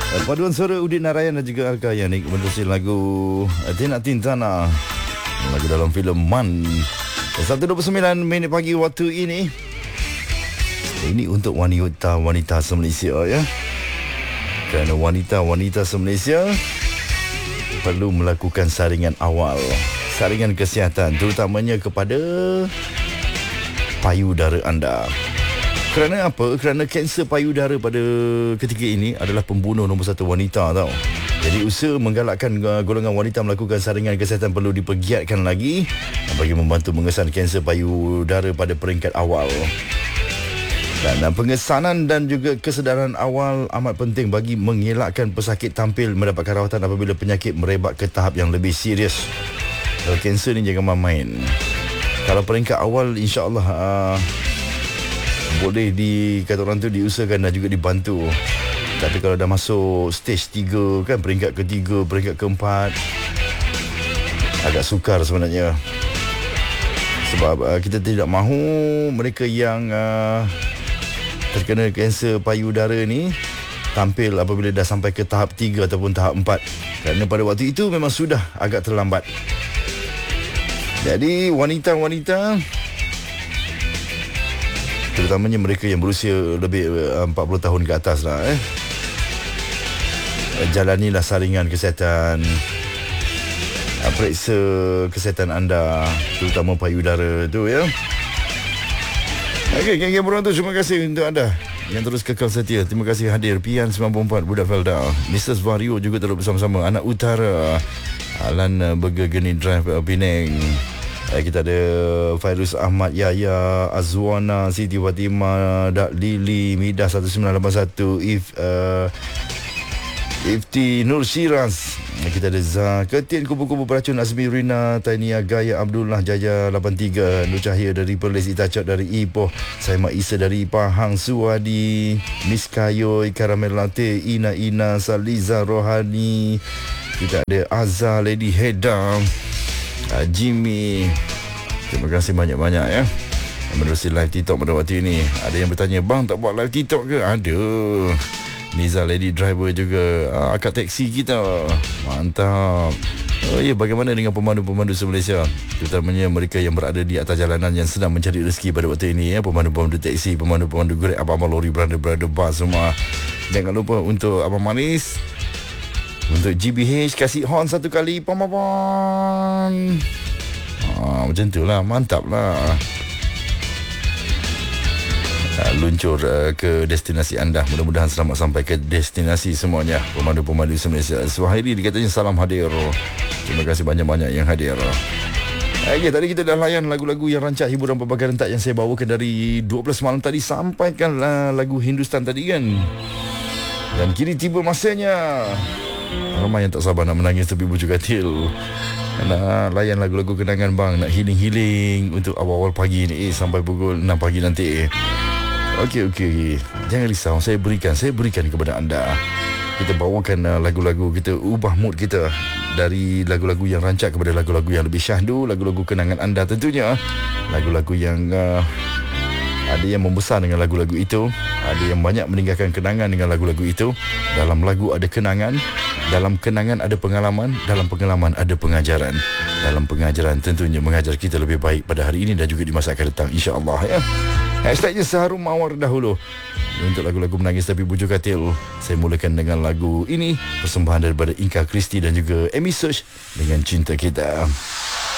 Paduan suara Udin Narayan dan juga Alka Yanik menerusi lagu Tina Tintana, lagu dalam filem Man. 1:29 pagi waktu ini. Ini untuk wanita-wanita se-Malaysia ya. Kerana wanita-wanita se-Malaysia perlu melakukan saringan awal, saringan kesihatan, terutamanya kepada payudara anda. Kerana apa? Kerana kanser payudara pada ketika ini adalah pembunuh nombor satu wanita tau. Jadi usaha menggalakkan golongan wanita melakukan saringan kesihatan perlu dipergiatkan lagi bagi membantu mengesan kanser payudara pada peringkat awal. Dan pengesanan dan juga kesedaran awal amat penting bagi mengelakkan pesakit tampil mendapatkan rawatan apabila penyakit merebak ke tahap yang lebih serius. Kalau kanser ni jangan main-main. Kalau peringkat awal insya-Allah boleh kata orang tu diusahakan dan juga dibantu. Tapi kalau dah masuk stage 3 kan, peringkat ketiga, peringkat keempat, agak sukar sebenarnya. Sebab kita tidak mahu mereka yang terkena kanser payudara ni tampil apabila dah sampai ke tahap 3 ataupun tahap 4. Kerana pada waktu itu memang sudah agak terlambat. Jadi wanita-wanita, terutamanya mereka yang berusia lebih 40 tahun ke atas lah, jalanilah saringan kesihatan, periksa kesihatan anda, terutama payudara tu ya. Okey, geng-geng Borang tu, terima kasih untuk anda yang terus kekal setia. Terima kasih hadir Pian 94 Budak Felda, Mrs. Vario juga terus bersama-sama, Anak Utara, Alan Burger Geni Drive Penang. Kita ada Fairuz Ahmad, Yaya, Azwana, Siti Fatimah, Dak Lili, Midah 1981, Ifti Nur Shiraz. Kita ada Ketin Kubu-Kubu Beracun, Azmi Rina, Tainia Gaya, Abdullah Jaya 83, Nur Cahaya dari Perlis, Itacap dari Ipoh, Saimat Isa dari Pahang, Suwadi, Miss Kayoy, Karamel Latte, Ina, Saliza Rohani. Kita ada Azhar, Lady Heda, Jimmy. Terima kasih banyak-banyak ya menerusi live TikTok pada waktu ini. Ada yang bertanya, bang tak buat live TikTok ke? Ada. Niza Lady Driver juga, akak taksi kita. Mantap. Oh ya, bagaimana dengan pemandu-pemandu se-Malaysia, terutamanya mereka yang berada di atas jalanan yang sedang mencari rezeki pada waktu ini ya. Pemandu-pemandu taksi, pemandu-pemandu Grab, abang-abang lori, berada-berada bas semua. Jangan lupa untuk Abang Manis, untuk GBH kasih horn satu kali, pam-pam. Macam tu lah, mantap lah. Luncur ke destinasi anda. Mudah-mudahan selamat sampai ke destinasi semuanya, pemandu-pemandu se-Malaysia. Suhairi dikatanya salam hadir. Terima kasih banyak-banyak yang hadir. Okay, tadi kita dah layan lagu-lagu yang rancak hiburan berbagai rentak yang saya bawakan dari 12 malam tadi. Sampaikan lagu Hindustan tadi kan. Dan kini tiba masanya. Ramai yang tak sabar nak menangis tepi bujur katil. Nak layan lagu-lagu kenangan bang, nak healing-healing untuk awal-awal pagi ni sampai pukul 6 pagi nanti. Okey. Jangan risau, saya berikan kepada anda. Kita bawakan lagu-lagu, kita ubah mood kita dari lagu-lagu yang rancak kepada lagu-lagu yang lebih syahdu, lagu-lagu kenangan anda tentunya. Lagu-lagu yang ada yang membesar dengan lagu-lagu itu, ada yang banyak meninggalkan kenangan dengan lagu-lagu itu. Dalam lagu ada kenangan, dalam kenangan ada pengalaman, dalam pengalaman ada pengajaran. Dalam pengajaran tentunya mengajar kita lebih baik pada hari ini dan juga di masa akan datang, insya-Allah ya. Hashtagnya Seharum Mawar dahulu. Untuk lagu-lagu menangis tapi bujur katil, saya mulakan dengan lagu ini, persembahan daripada Inka Kristi dan juga Amy Search dengan Cinta Kita.